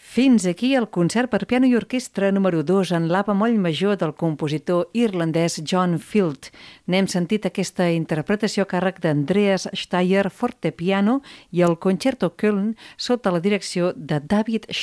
Fins aquí el concert per piano i orquestra número 2 en la bemoll major del compositor irlandès John Field. N'hem sentit aquesta interpretació a càrrec d'Andreas Steyr, fortepiano, i el Concerto Köln sota la direcció de David